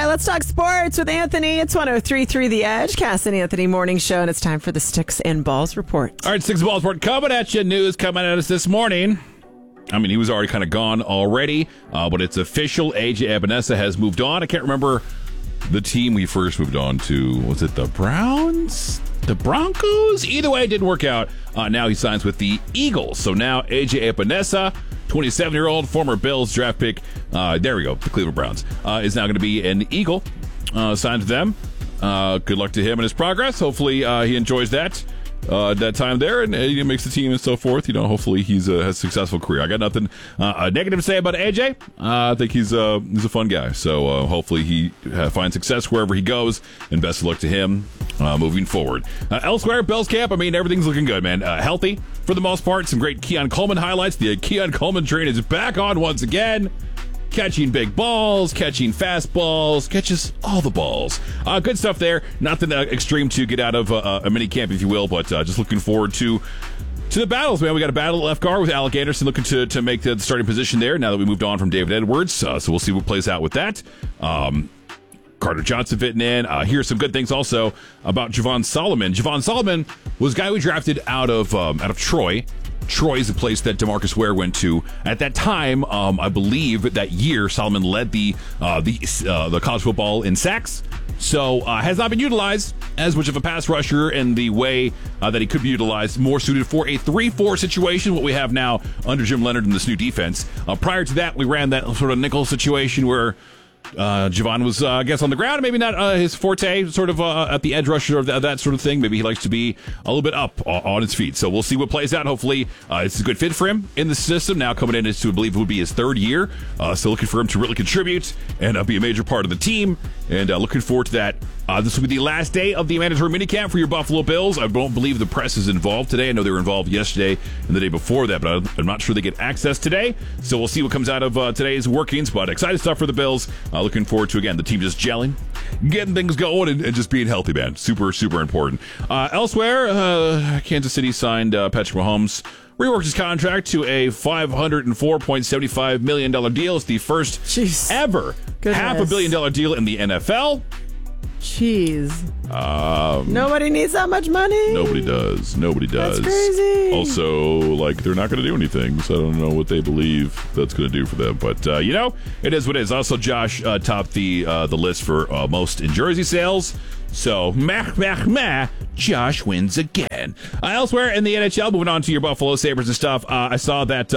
let's talk sports with Anthony. It's 103.3 The Edge, Cass and Anthony Morning Show, and it's time for the Sticks and Balls Report. All right, Sticks and Balls Report coming at you. News coming at us this morning. I mean, he was already kind of gone already, but it's official. AJ Epenesa has moved on. I can't remember the team we first moved on to. Was it the Browns? The Broncos? Either way, it didn't work out. Now he signs with the Eagles. So now AJ Epenesa, 27-year-old former Bills draft pick, there we go, the Cleveland Browns, is now going to be an Eagle, signed to them. Good luck to him in his progress. Hopefully he enjoys that time there and he makes the team and so forth. You know, hopefully he's has a successful career. I got nothing negative to say about AJ. I think he's a fun guy. So hopefully he finds success wherever he goes, and best of luck to him moving forward. Elsewhere, Bills camp, I mean, everything's looking good, man. Healthy for the most part. Some great Keon Coleman highlights. The Keon Coleman train is back on once again. Catching big balls, catching fastballs, catches all the balls. Good stuff there. Nothing extreme to get out of a mini camp, if you will, but just looking forward to the battles, man. We got a battle at left guard with Alec Anderson looking to make the starting position there now that we moved on from David Edwards. So we'll see what plays out with that. Carter Johnson fitting in. Here's some good things also about Javon Solomon. Javon Solomon was a guy we drafted out of Troy. Troy's a place that DeMarcus Ware went to. At that time, I believe that year, Solomon led the college football in sacks. So has not been utilized as much of a pass rusher in the way that he could be utilized, more suited for a 3-4 situation, what we have now under Jim Leonhard in this new defense. Prior to that, we ran that sort of nickel situation where Javon was, I guess, on the ground, maybe not his forte, sort of at the edge rusher of that sort of thing. Maybe he likes to be a little bit up on his feet. So we'll see what plays out. Hopefully, it's a good fit for him in the system. Now coming in as to, I believe, it would be his third year. So looking for him to really contribute and be a major part of the team. And looking forward to that. This will be the last day of the mandatory minicamp for your Buffalo Bills. I don't believe the press is involved today. I know they were involved yesterday and the day before that, but I'm not sure they get access today. So we'll see what comes out of today's workings. But excited stuff for the Bills. Looking forward to, again, the team just gelling, getting things going, and just being healthy, man. Super, super important. Elsewhere, Kansas City signed Patrick Mahomes. Reworked his contract to a $504.75 million deal. It's the first ever $500 million deal in the NFL. Jeez. Nobody needs that much money. Nobody does. That's crazy. Also, like, they're not going to do anything, so I don't know what they believe that's going to do for them. But, you know, it is what it is. Also, Josh topped the list for most in jersey sales. So, Josh wins again. Elsewhere in the NHL, moving on to your Buffalo Sabres and stuff, I saw that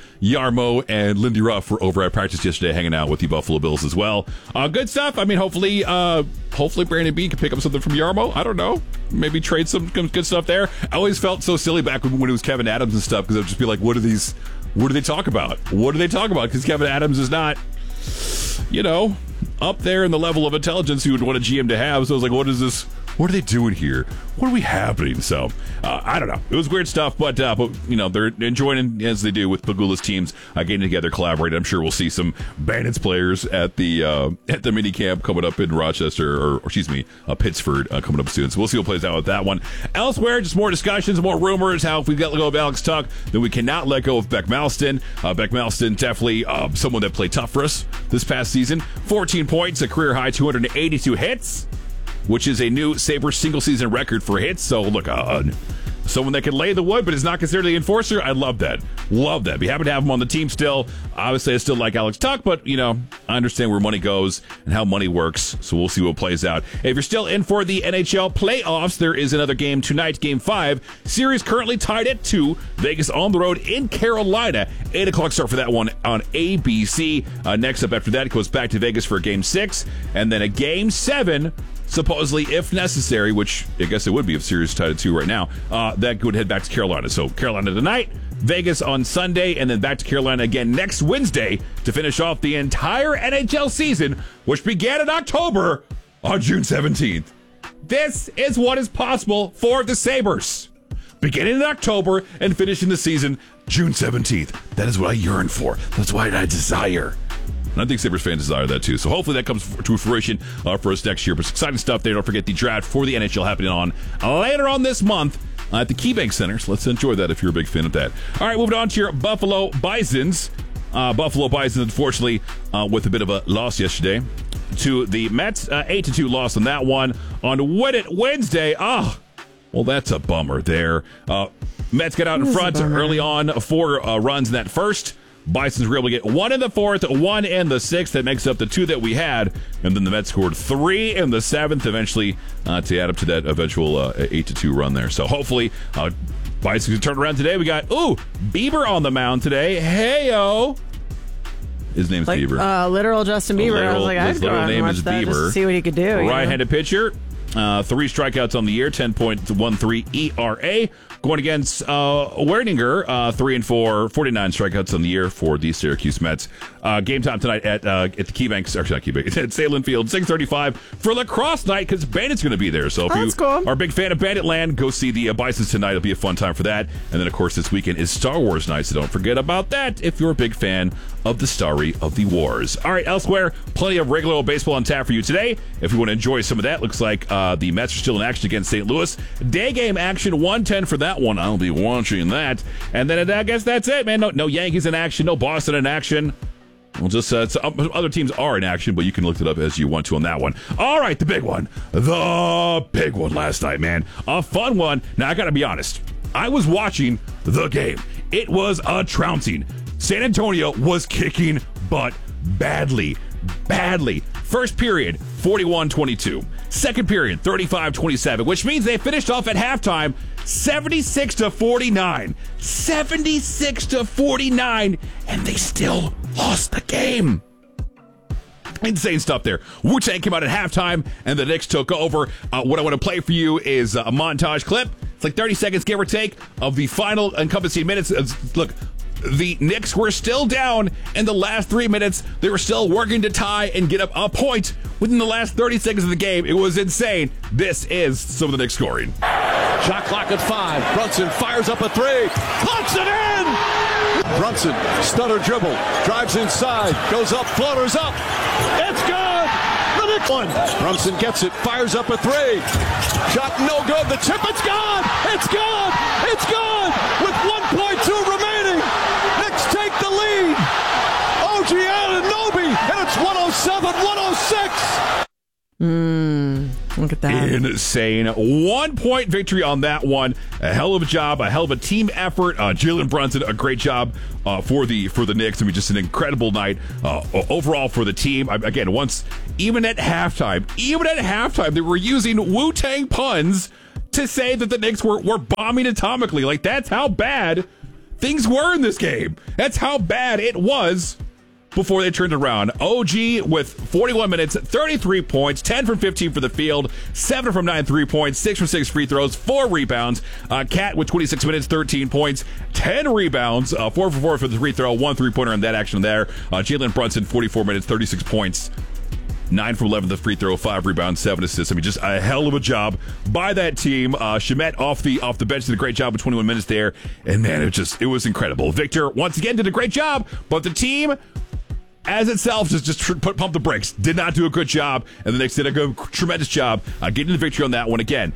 Yarmo and Lindy Ruff were over at practice yesterday hanging out with the Buffalo Bills as well. Good stuff. I mean, hopefully Brandon B can pick up something from Yarmo. I don't know. Maybe trade some good stuff there. I always felt so silly back when it was Kevin Adams and stuff, because I'd just be like, what do they talk about? Because Kevin Adams is not, you know, up there in the level of intelligence you would want a GM to have. So I was like, what is this? What are they doing here? What are we happening? So, I don't know. It was weird stuff, but you know, they're enjoying, as they do with Pagula's teams, getting together, collaborating. I'm sure we'll see some Bandits players at the mini camp coming up in Rochester, or excuse me, Pittsford coming up soon. So we'll see what plays out with that one. Elsewhere, just more discussions, more rumors. How if we let go of Alex Tuck, then we cannot let go of Beck Malston. Beck Malston, definitely someone that played tough for us this past season. 14 points, a career high 282 hits, which is a new Sabres single-season record for hits. So, look, someone that can lay the wood but is not considered the enforcer, I love that. Love that. Be happy to have him on the team still. Obviously, I still like Alex Tuck, but, you know, I understand where money goes and how money works, so we'll see what plays out. If you're still in for the NHL playoffs, there is another game tonight, Game 5. Series currently tied at 2. Vegas on the road in Carolina. 8 o'clock start for that one on ABC. Next up after that, it goes back to Vegas for Game 6, and then a Game 7, supposedly, if necessary, which I guess it would be if series tied at 2 right now, that would head back to Carolina. So Carolina tonight, Vegas on Sunday, and then back to Carolina again next Wednesday to finish off the entire NHL season, which began in October on June 17th. This is what is possible for the Sabres. Beginning in October and finishing the season June 17th. That is what I yearn for. That's what I desire. And I think Sabres fans desire that too. So hopefully that comes to fruition for us next year. But exciting stuff there. Don't forget the draft for the NHL happening on later on this month at the KeyBank Center. So let's enjoy that if you're a big fan of that. All right, moving on to your Buffalo Bisons. Buffalo Bisons, unfortunately, with a bit of a loss yesterday. to the Mets. 8-2 loss on that one. On Win It Wednesday, well, that's a bummer there. Mets got out in front early on, 4 runs in that first. Bisons were able to get 1 in the 4th, 1 in the 6th. That makes up the 2 that we had. And then the Mets scored 3 in the 7th, eventually to add up to that eventual 8-2 run there. So hopefully Bisons can turn around today. We got, Bieber on the mound today. Hey-o. His name's Bieber. Literal Justin Bieber. I was like, I'd go out and watch that just to see what he could do. Right-handed pitcher. 3 strikeouts on the year, 10.13 ERA. Going against Werninger, 3-4, 49 strikeouts on the year for the Syracuse Mets. Game time tonight at the KeyBank, actually not KeyBank, at Salem Field, 6:35 for lacrosse night because Bandit's going to be there. So if you are a big fan of Bandit Land, go see the Bisons tonight. It'll be a fun time for that. And then, of course, this weekend is Star Wars night, so don't forget about that if you're a big fan of the story of the wars. All right, elsewhere, plenty of regular old baseball on tap for you today. If you want to enjoy some of that, looks like the Mets are still in action against St. Louis. Day game action, 1:10 for that one. I'll be watching that. And then I guess that's it, man. No Yankees in action, no Boston in action. We'll just, other teams are in action, but you can look it up as you want to on that one. All right, the big one. The big one last night, man. A fun one. Now, I got to be honest. I was watching the game. It was a trouncing. San Antonio was kicking butt badly. First period, 41-22. Second period, 35-27, which means they finished off at halftime 76-49. 76-49, and they still lost the game. Insane stuff there. Wu-Tang came out at halftime, and the Knicks took over. What I want to play for you is a montage clip. It's like 30 seconds, give or take, of the final encompassing minutes. Look, the Knicks were still down in the last 3 minutes. They were still working to tie and get up a point within the last 30 seconds of the game. It was insane. This is some of the Knicks scoring. Shot clock at 5. Brunson fires up a 3. Puts it in! Brunson, stutter dribble, drives inside, goes up, floaters up. It's good! The Knicks one. Brunson gets it, fires up a 3. Shot no good. The tip, it's gone! It's gone! It's gone! With 1.2 remaining. Knicks take the lead. OG Anunoby, and it's 107-106. Look at that. Insane. 1-point victory on that one. A hell of a job, a hell of a team effort. Jalen Brunson, a great job for the Knicks. I mean, just an incredible night overall for the team. Again, even at halftime, they were using Wu-Tang puns to say that the Knicks were bombing atomically. Like, that's how bad things were in this game. That's how bad it was before they turned around. OG with 41 minutes, 33 points, 10 from 15 for the field, 7 from 9 3-points, 6 from 6 free throws, 4 rebounds. Cat with 26 minutes, 13 points, 10 rebounds, 4 for 4 for the free throw, 1 3-pointer in that action there. Jalen Brunson, 44 minutes, 36 points. 9 from 11 the free throw, 5 rebounds, 7 assists. I mean, just a hell of a job by that team. Shamet off the bench did a great job with 21 minutes there, and man, it was incredible. Victor once again did a great job, but the team as itself just pump the brakes. Did not do a good job, and the Knicks did a tremendous job getting the victory on that one again.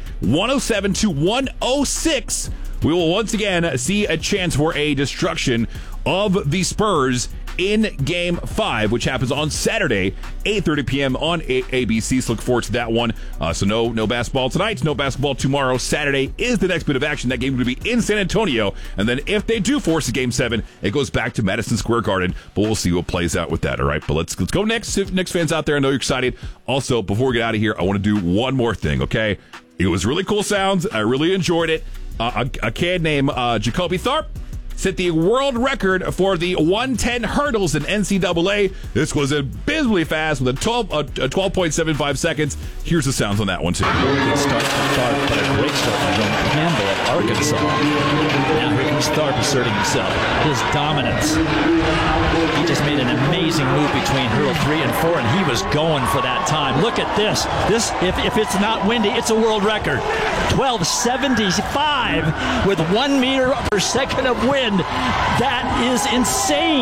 107-106. We will once again see a chance for a destruction of the Spurs in Game 5, which happens on Saturday, 8:30 p.m. on ABC. So look forward to that one. So no basketball tonight, no basketball tomorrow. Saturday is the next bit of action. That game will be in San Antonio. And then if they do force a Game 7, it goes back to Madison Square Garden. But we'll see what plays out with that, all right? But let's go next. Knicks fans out there, I know you're excited. Also, before we get out of here, I want to do one more thing, okay? It was really cool sounds. I really enjoyed it. A kid named Jacoby Tharp set the world record for the 110 hurdles in NCAA. This was abysmally fast with a 12.75 seconds. Here's the sounds on that one, too. Good start from Tharp, but a great start from John Campbell at Arkansas. Now here comes Tharp asserting himself. His dominance. He just made an amazing move between hurdle 3 and 4, and he was going for that time. Look at this. If it's not windy, it's a world record. 12.75 with 1 meter per second of wind. That is insane.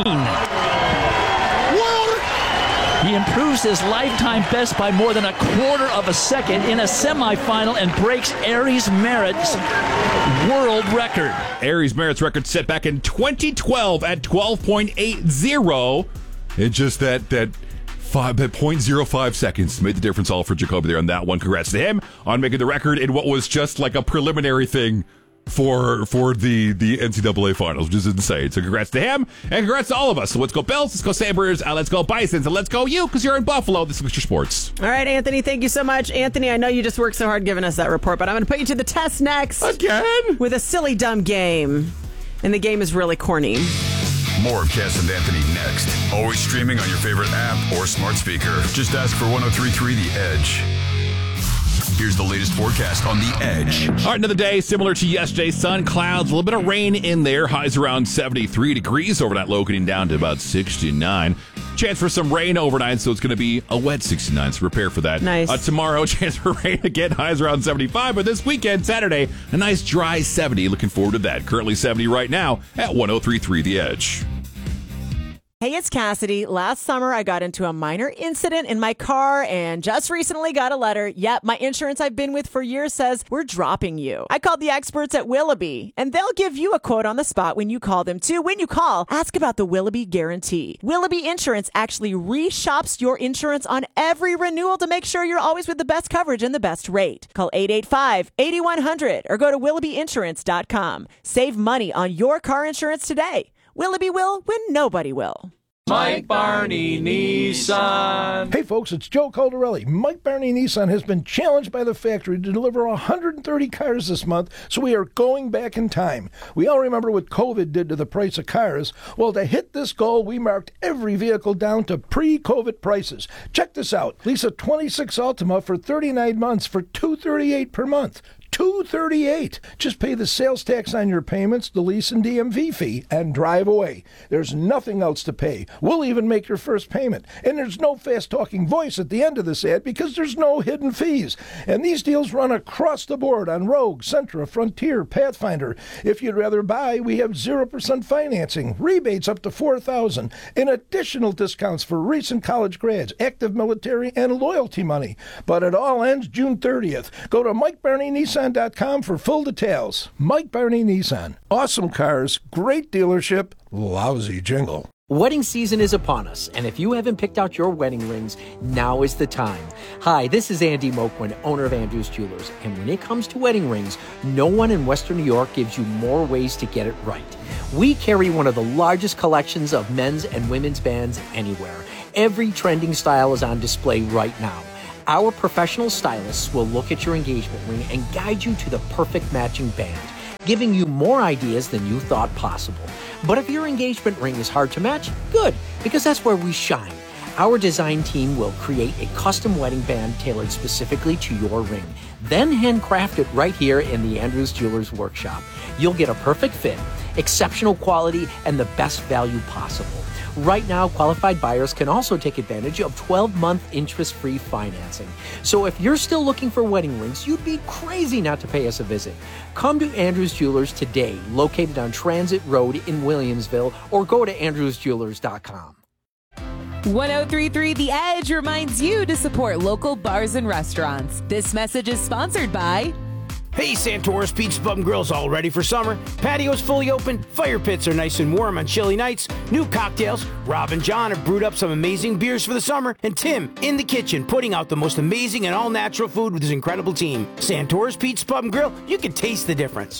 He improves his lifetime best by more than a quarter of a second in a semifinal and breaks Aries Merritt's world record. Aries Merritt's record set back in 2012 at 12.80. It's just that 0.05 seconds made the difference all for Jacoby there on that one. Congrats to him on making the record in what was just like a preliminary thing for the NCAA finals, which is insane. So congrats to him, and congrats to all of us. So let's go Bills, let's go Sabres, let's go Bisons, and let's go you, because you're in Buffalo. This is Mr. Sports. All right, Anthony, thank you so much. Anthony, I know you just worked so hard giving us that report, but I'm going to put you to the test next. Again? With a silly, dumb game. And the game is really corny. More of Cass and Anthony next. Always streaming on your favorite app or smart speaker. Just ask for 103.3 The Edge. Here's the latest forecast on The Edge. All right, another day similar to yesterday. Sun, clouds, a little bit of rain in there. Highs around 73 degrees overnight, low getting down to about 69. Chance for some rain overnight, so it's going to be a wet 69, so prepare for that. Nice. Tomorrow, chance for rain again, highs around 75. But this weekend, Saturday, a nice dry 70. Looking forward to that. Currently 70 right now at 103.3 The Edge. Hey, it's Cassidy. Last summer, I got into a minor incident in my car and just recently got a letter. Yep, my insurance I've been with for years says we're dropping you. I called the experts at Willoughby, and they'll give you a quote on the spot when you call them, too. When you call, ask about the Willoughby Guarantee. Willoughby Insurance actually reshops your insurance on every renewal to make sure you're always with the best coverage and the best rate. Call 885-8100 or go to willoughbyinsurance.com. Save money on your car insurance today. Willoughby will when nobody will. Mike Barney Nissan. Hey folks, it's Joe Caldarelli. Mike Barney Nissan has been challenged by the factory to deliver 130 cars this month, so we are going back in time. We all remember what COVID did to the price of cars. Well, to hit this goal, we marked every vehicle down to pre-COVID prices. Check this out. Lease a 26 Altima for 39 months for $238 per month. $238. Just pay the sales tax on your payments, the lease and DMV fee, and drive away. There's nothing else to pay. We'll even make your first payment. And there's no fast-talking voice at the end of this ad because there's no hidden fees. And these deals run across the board on Rogue, Sentra, Frontier, Pathfinder. If you'd rather buy, we have 0% financing, rebates up to $4,000, and additional discounts for recent college grads, active military, and loyalty money. But it all ends June 30th. Go to MikeBarneyNissan.com for full details. Mike Barney Nissan. Awesome cars, great dealership, lousy jingle. Wedding season is upon us, and if you haven't picked out your wedding rings, now is the time. Hi, this is Andy Moquin, owner of Andrews Jewelers, and when it comes to wedding rings, no one in Western New York gives you more ways to get it right. We carry one of the largest collections of men's and women's bands anywhere. Every trending style is on display right now. Our professional stylists will look at your engagement ring and guide you to the perfect matching band, giving you more ideas than you thought possible. But if your engagement ring is hard to match, good, because that's where we shine. Our design team will create a custom wedding band tailored specifically to your ring, then handcraft it right here in the Andrews Jewelers workshop. You'll get a perfect fit, exceptional quality, and the best value possible. Right now, qualified buyers can also take advantage of 12-month interest-free financing. So if you're still looking for wedding rings, you'd be crazy not to pay us a visit. Come to Andrews Jewelers today, located on Transit Road in Williamsville, or go to andrewsjewelers.com. 103.3 The Edge reminds you to support local bars and restaurants. This message is sponsored by... Hey, Santoris Pizza Pub and Grill's all ready for summer. Patio's fully open, fire pits are nice and warm on chilly nights, new cocktails. Rob and John have brewed up some amazing beers for the summer, and Tim in the kitchen putting out the most amazing and all-natural food with his incredible team. Santoris Pizza Pub and Grill, you can taste the difference.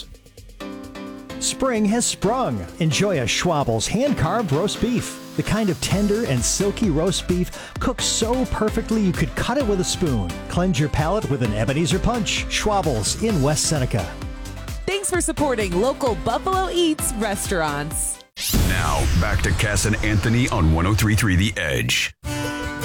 Spring has sprung. Enjoy a Schwabel's hand-carved roast beef. The kind of tender and silky roast beef cooked so perfectly you could cut it with a spoon. Cleanse your palate with an Ebenezer Punch. Schwabel's in West Seneca. Thanks for supporting local Buffalo Eats restaurants. Now, back to Cass and Anthony on 103.3 The Edge.